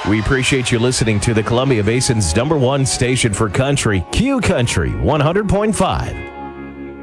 We appreciate you listening to the Columbia Basin's #1 station for country, Q Country 100.5.